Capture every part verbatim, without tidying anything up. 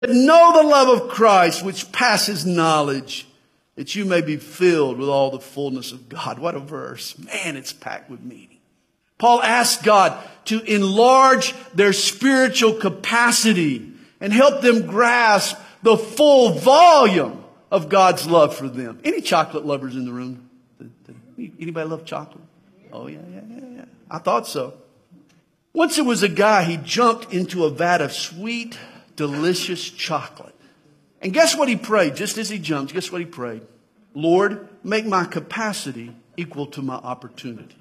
Know the love of Christ, which passes knowledge, that you may be filled with all the fullness of God. What a verse. Man, it's packed with meaning. Paul asked God to enlarge their spiritual capacity and help them grasp the full volume of God's love for them. Any chocolate lovers in the room? Anybody love chocolate? Oh, yeah, yeah, yeah, yeah. I thought so. Once there was a guy, he jumped into a vat of sweet, delicious chocolate. And guess what he prayed? Just as he jumped, guess what he prayed? Lord, make my capacity equal to my opportunity.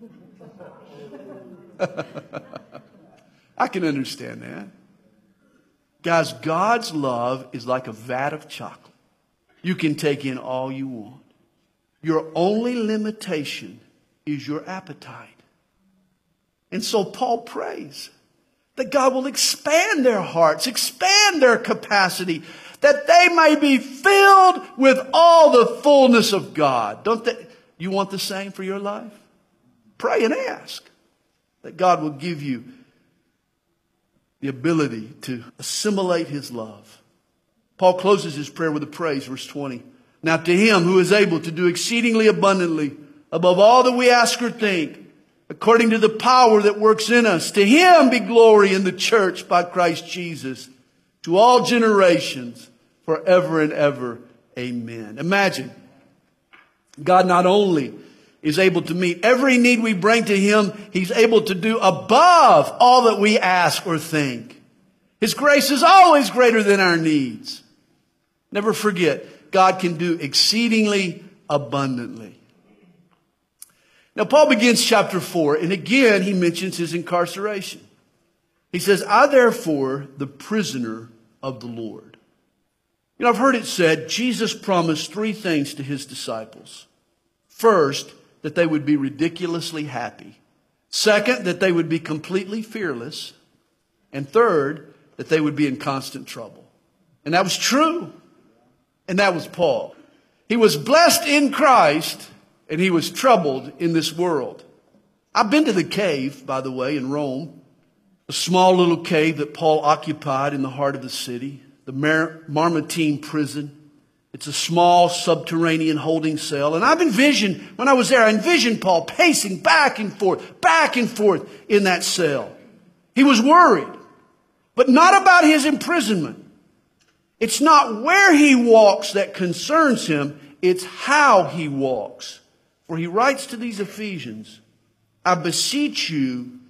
I can understand that. Guys, God's love is like a vat of chocolate. You can take in all you want. Your only limitation is your appetite. And so Paul prays that God will expand their hearts, expand their capacity, that they may be filled with all the fullness of God. Don't they, you want the same for your life? Pray and ask that God will give you the ability to assimilate His love. Paul closes his prayer with a praise, verse twenty. Now to Him who is able to do exceedingly abundantly above all that we ask or think, according to the power that works in us, to Him be glory in the church by Christ Jesus, to all generations, forever and ever. Amen. Imagine, God not only is able to meet every need we bring to Him, He's able to do above all that we ask or think. His grace is always greater than our needs. Never forget, God can do exceedingly abundantly. Now, Paul begins chapter four, and again, he mentions his incarceration. He says, I therefore, the prisoner of the Lord. You know, I've heard it said, Jesus promised three things to His disciples. First, that they would be ridiculously happy. Second, that they would be completely fearless. And third, that they would be in constant trouble. And that was true. And that was Paul. He was blessed in Christ, and he was troubled in this world. I've been to the cave, by the way, in Rome. A small little cave that Paul occupied in the heart of the city. The Mar- Mamertine prison. It's a small subterranean holding cell. And I've envisioned, when I was there, I envisioned Paul pacing back and forth, back and forth in that cell. He was worried, but not about his imprisonment. It's not where he walks that concerns him. It's how he walks. For he writes to these Ephesians, I beseech you